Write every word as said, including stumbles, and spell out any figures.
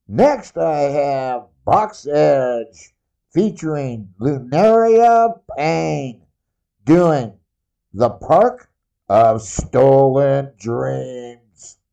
Next, I have Box Edge featuring Lunaria Payne doing The Park of Stolen Dreams.